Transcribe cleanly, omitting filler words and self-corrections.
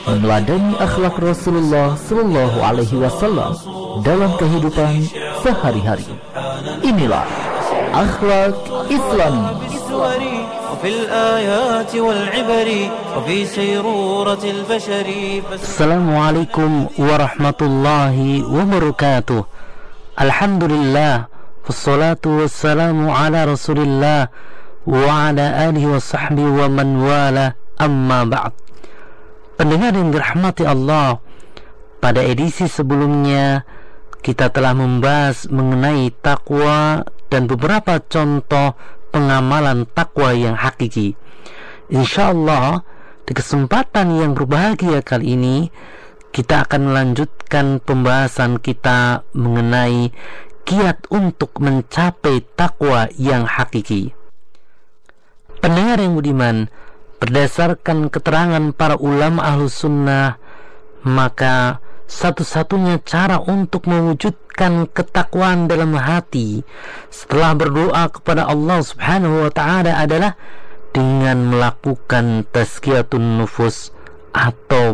meneladani akhlak Rasulullah Sallallahu Alaihi Wasallam dalam kehidupan sehari-hari. Inilah akhlak Islami. Assalamualaikum warahmatullahi wabarakatuh. Alhamdulillah, wassalatu wassalamu ala Rasulillah wa ala alihi wa sahbihi wa man wala, amma ba'd. Pendengar yang dirahmati Allah, pada edisi sebelumnya kita telah membahas mengenai takwa dan beberapa contoh pengamalan takwa yang hakiki. Insyaallah di kesempatan yang berbahagia kali ini kita akan melanjutkan pembahasan kita mengenai kiat untuk mencapai takwa yang hakiki. Pendengar yang budiman, berdasarkan keterangan para ulama Ahlus Sunnah, maka satu-satunya cara untuk mewujudkan ketakwaan dalam hati setelah berdoa kepada Allah Subhanahu wa ta'ala adalah dengan melakukan tazkiyatun nufus atau